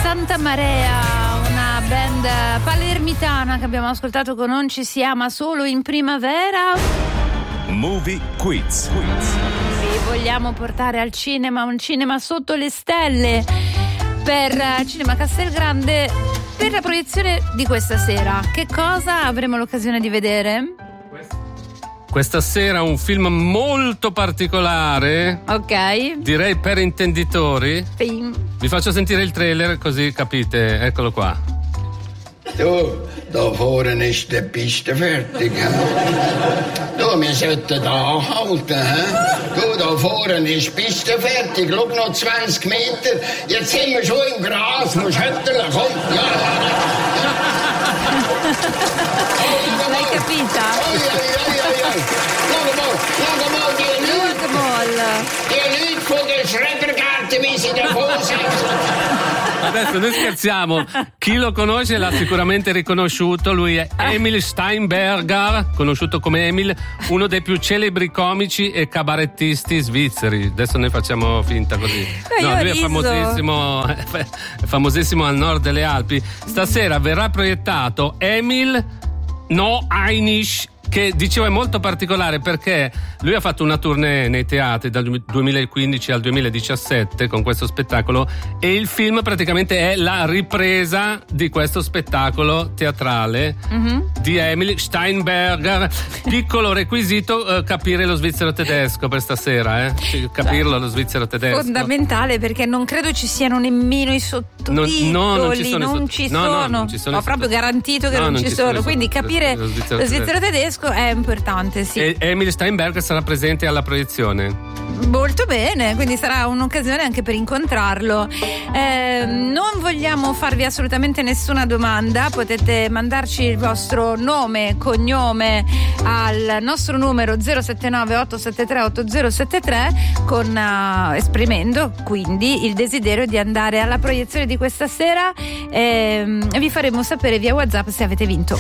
Santa Marea, una band palermitana che abbiamo ascoltato con Non ci si ama solo in primavera. Movie Quiz. Vi vogliamo portare al cinema, un cinema sotto le stelle, per Cinema Castelgrande, per la proiezione di questa sera. Che cosa avremo l'occasione di vedere? Questa sera un film molto particolare. Ok. Direi per intenditori. Vi faccio sentire il trailer così capite. Eccolo qua. Du, da vorne ist die Piste fertig. Du, wir sollten da halten. Du, da vorne ist die Piste fertig. Schau noch 20 Meter. Jetzt sind wir schon im Gras. Musst hütteln, komm. Ja. L'hai capita? Schau mal, die Leute von der Schrebergärten, wie sie da vorsitzen. Adesso noi scherziamo, chi lo conosce l'ha sicuramente riconosciuto, lui è Emil Steinberger, conosciuto come Emil, uno dei più celebri comici e cabarettisti svizzeri. Adesso noi facciamo finta così. No, lui è famosissimo al nord delle Alpi. Stasera verrà proiettato Emil No Einisch, che dicevo è molto particolare perché lui ha fatto una tournée nei teatri dal 2015 al 2017 con questo spettacolo, e il film praticamente è la ripresa di questo spettacolo teatrale di Emil Steinberger. Piccolo requisito, capire lo svizzero tedesco per stasera, capirlo lo svizzero tedesco. Fondamentale, perché non credo ci siano nemmeno i sottotitoli. Non ci sono. Ho proprio garantito che non ci sono. Quindi capire lo svizzero tedesco è importante, sì. E Emil Steinberger sarà presente alla proiezione. Molto bene, quindi sarà un'occasione anche per incontrarlo. Non vogliamo farvi assolutamente nessuna domanda, potete mandarci il vostro nome, cognome al nostro numero 079 873 8073 con esprimendo quindi il desiderio di andare alla proiezione di questa sera, e vi faremo sapere via WhatsApp se avete vinto.